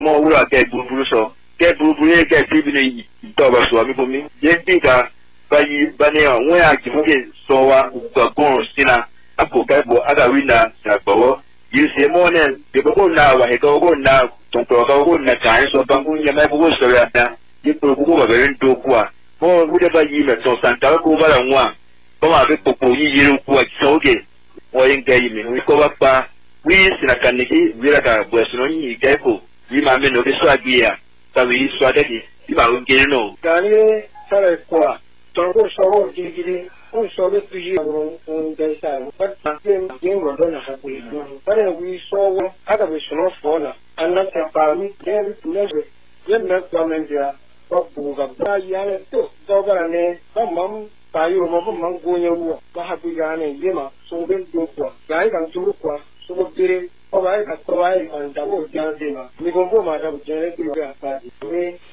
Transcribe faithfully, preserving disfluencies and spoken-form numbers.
mo wura ke buruburu so ke buruburu ke tibi ne to ba so mi bomi ye diga bayi bane won ya kifuke so wa gbagbon sina apo ka bo aga winna sa gbowo yi se mo ne de bo na wa he ko go na ton ko go na kan so bangu nya mai bo so ya na yi ko ko ba be ndo kwa mo wude bayi me so santa ko ba la nwa ko ma be popo yi yiru kwa so ge wo yin ga yi mi wi ko ba pa wi sina kaniki wi la ka bo so no yi ga ko yi ma me no be so agbia ta wi so adedi yi ba o ge no gani sare kwa tongo so gidi un solo tuji un desa but tem tem rodona hakuri pare wi so ada be so no fola anna ta pa mi dem nebe yen na kwamendia ko buga ba ya to do bara ne ba mam pa yo mo ba man go nyu ba ha bi ga ne yema so ben do ko ga ga turu ko so bo dire o ba ka to ai an da bo jan de ma mi go bo ma da bo jere ki ga pa ni